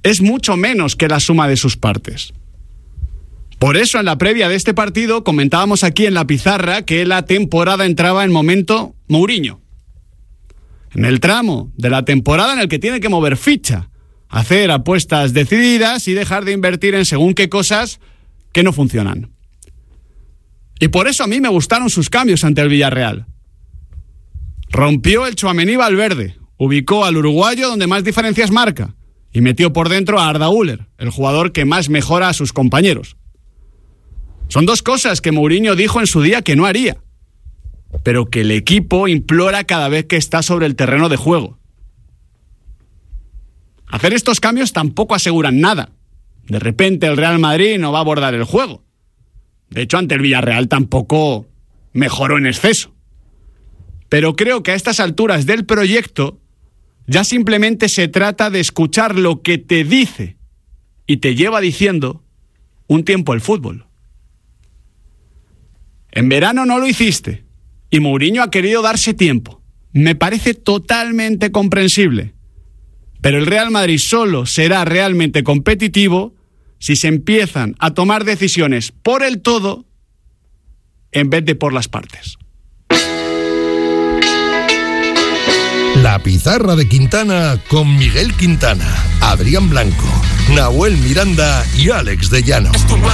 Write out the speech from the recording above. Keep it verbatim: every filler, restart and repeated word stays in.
es mucho menos que la suma de sus partes. Por eso, en la previa de este partido, comentábamos aquí en la pizarra que la temporada entraba en momento Mourinho. En el tramo de la temporada en el que tiene que mover ficha, hacer apuestas decididas y dejar de invertir en según qué cosas que no funcionan. Y por eso a mí me gustaron sus cambios ante el Villarreal. Rompió el Tchouaméni Valverde, ubicó al uruguayo donde más diferencias marca y metió por dentro a Arda Güler, el jugador que más mejora a sus compañeros. Son dos cosas que Mourinho dijo en su día que no haría, pero que el equipo implora cada vez que está sobre el terreno de juego. Hacer estos cambios tampoco aseguran nada. De repente el Real Madrid no va a abordar el juego. De hecho, ante el Villarreal tampoco mejoró en exceso. Pero creo que a estas alturas del proyecto ya simplemente se trata de escuchar lo que te dice y te lleva diciendo un tiempo el fútbol. En verano no lo hiciste y Mourinho ha querido darse tiempo. Me parece totalmente comprensible. Pero el Real Madrid solo será realmente competitivo si se empiezan a tomar decisiones por el todo en vez de por las partes. La pizarra de Quintana con Miguel Quintana, Adrián Blanco, Nahuel Miranda y Alex de Llano.